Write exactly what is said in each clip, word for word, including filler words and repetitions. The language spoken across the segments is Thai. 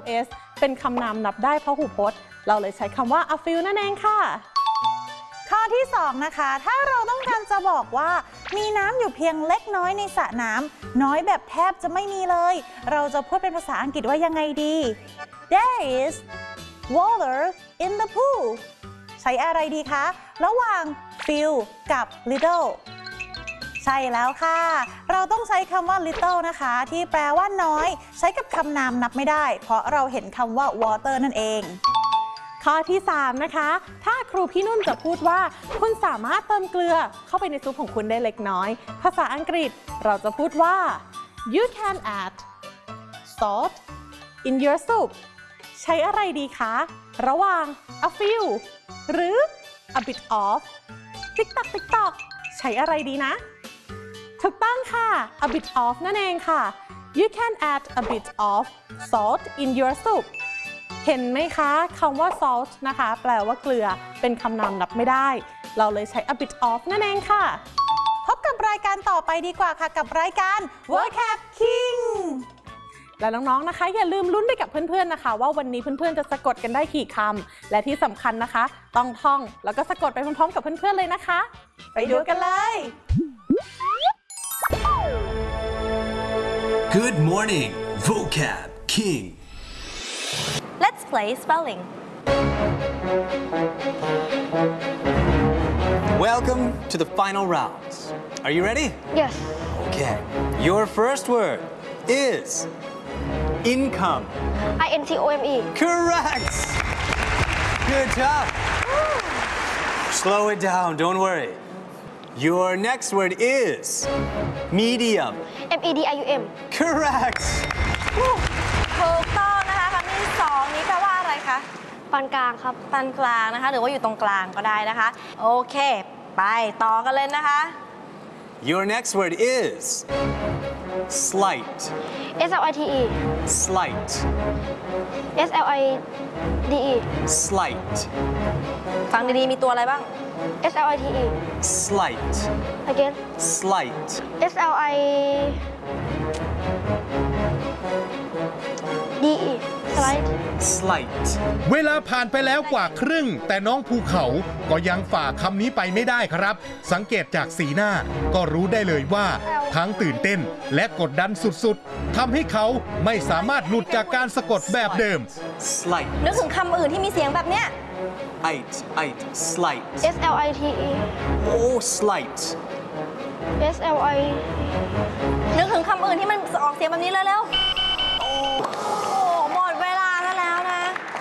s เป็นคำนามนับได้พหูพจน์เราเลยใช้คำว่า a few นั่นเองค่ะข้อที่สองนะคะถ้าเราต้องการจะบอกว่ามีน้ำอยู่เพียงเล็กน้อยในสระน้ำน้อยแบบแทบจะไม่มีเลยเราจะพูดเป็นภาษาอังกฤษว่ายังไงดี There is water in the pool ใช้อะไรดีคะระหว่าง few กับ little ใช่แล้วค่ะเราต้องใช้คำว่า little นะคะที่แปลว่าน้อยใช้กับคำนามนับไม่ได้เพราะเราเห็นคำว่า water นั่นเองข้อที่สามนะคะถ้าครูพี่นุ่นจะพูดว่าคุณสามารถเติมเกลือเข้าไปในซุปของคุณได้เล็กน้อยภาษาอังกฤษเราจะพูดว่า you can add salt in your soup ใช้อะไรดีคะระหว่าง a few หรือ a bit of ติ๊กตักติ๊กตอกใช้อะไรดีนะถูกต้องค่ะ a bit of นั่นเองค่ะ you can add a bit of salt in your soupเห็นไหมคะคำว่า salt นะคะแปลว่าเกลือเป็นคำนามนับไม่ได้เราเลยใช้ a bit of นั่นเองค่ะพบกับรายการต่อไปดีกว่าค่ะกับรายการ Vocab King และน้องๆนะคะอย่าลืมลุ้นไปกับเพื่อนๆนะคะว่าวันนี้เพื่อนๆจะสะกดกันได้กี่คำและที่สำคัญนะคะต้องท่องแล้วก็สะกดไปพร้อมๆกับเพื่อนๆเลยนะคะไปดูกันเลย Good morning Vocab King Let's play spelling. Welcome to the final rounds. Are you ready? Yes. Okay. Your first word is income. I N C O M E. Correct. Good job. Slow it down. Don't worry. Your next word is medium. M E D I U M. Correct. ถูกต้องนะคะคำที่สองนี้แปลว่าอะไรคะปานกลางครับปานกลางนะคะหรือว่าอยู่ตรงกลางก็ได้นะคะโอเคไปต่อกันเลยนะคะ Your next word is slight. S L I T E. Slight. S L I D E. Slight. ฟังดีๆมีตัวอะไรบ้าง S L I T E. Slight. Again. Slight. S L I D E. Slight. Slight. เวลาผ่านไปแล้วกว่าครึ่งแต่น้องภูเขาก็ยังฝ่าคำนี้ไปไม่ได้ครับสังเกตจากสีหน้าก็รู้ได้เลยว่าทั้งตื่นเต้นและกดดันสุดๆทำให้เขาไม่สามารถหลุดจากการสะกดแบบเดิม Slight. นึกถึงคำอื่นที่มีเสียงแบบเนี้ย It. It. Slight. S L I T E. Oh, slight. S L I. นึกถึงคำอื่นที่มันออกเสียงแบบนี้เร็วๆโอ้หมดเวลาซะแล้วนะ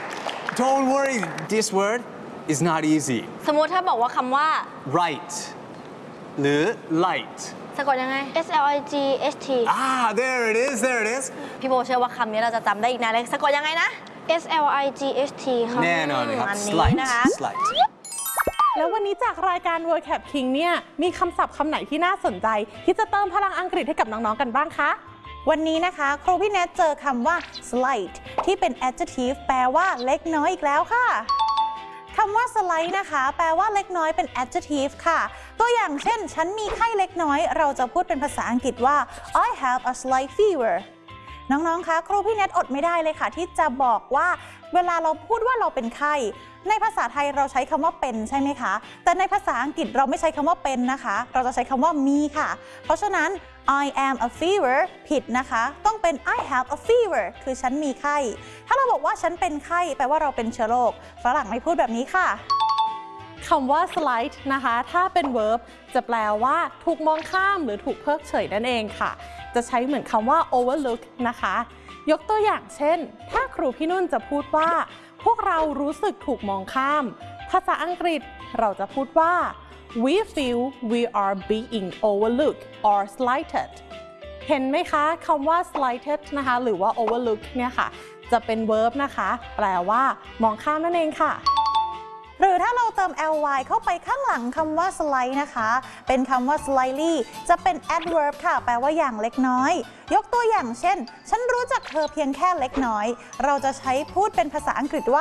Don't worry. This word is not easy. สมมุติถ้าบอกว่าคำว่า Right. หรือ light. สะกดยังไง S L I G S T. Ah, there it is. There it is. พี่โบเชื่อว่าคำนี้เราจะจำได้อีกนานเลยสะกดยังไงนะ S L I G S T ครับแน่นอนเลยครับอันนี้ Slight. นะคะ Slight. แล้ววันนี้จากรายการ Vocab King เนี่ยมีคำศัพท์คำไหนที่น่าสนใจที่จะเติมพลังอังกฤษให้กับน้องๆกันบ้างคะวันนี้นะคะครูพี่แนทเจอคำว่า slight ที่เป็น adjective แปลว่าเล็กน้อยอีกแล้วค่ะคำว่า slight นะคะแปลว่าเล็กน้อยเป็น adjective ค่ะตัวอย่างเช่นฉันมีไข้เล็กน้อยเราจะพูดเป็นภาษาอังกฤษว่า I have a slight fever น้องๆคะครูพี่แนทอดไม่ได้เลยค่ะที่จะบอกว่าเวลาเราพูดว่าเราเป็นไข้ในภาษาไทยเราใช้คำว่าเป็นใช่ไหมคะแต่ในภาษาอังกฤษเราไม่ใช้คำว่าเป็นนะคะเราจะใช้คำว่ามีค่ะเพราะฉะนั้น I am a fever ผิดนะคะต้องเป็น I have a fever คือฉันมีไข้ถ้าเราบอกว่าฉันเป็นไข้แปลว่าเราเป็นเชื้อโรคฝรั่งไม่พูดแบบนี้ค่ะคำว่า slight นะคะถ้าเป็น verb จะแปลว่าถูกมองข้ามหรือถูกเพิกเฉยนั่นเองค่ะจะใช้เหมือนคำว่า overlook นะคะยกตัวอย่างเช่นถ้าครูพี่นุ่นจะพูดว่าพวกเรารู้สึกถูกมองข้ามภาษาอังกฤษเราจะพูดว่า we feel we are being overlooked or slighted เห็นไหมคะคำว่า slighted นะคะหรือว่า overlook เนี่ยค่ะจะเป็น verb นะคะแปลว่ามองข้ามนั่นเองค่ะหรือถ้าเราเติม ly เข้าไปข้างหลังคำว่า slight นะคะเป็นคำว่า slightly จะเป็น adverb ค่ะแปลว่าอย่างเล็กน้อยยกตัวอย่างเช่นฉันรู้จักเธอเพียงแค่เล็กน้อยเราจะใช้พูดเป็นภาษาอังกฤษว่า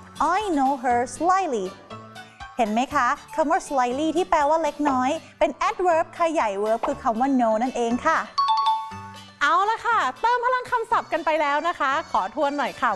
I know her slightly เห็นไหมคะคำว่า slightly ที่แปลว่าเล็กน้อยเป็น adverb ขยาย verb คือคำว่า know นั่นเองค่ะเอาละค่ะเติมพลังคำศัพท์กันไปแล้วนะคะขอทวนหน่อยค่ะ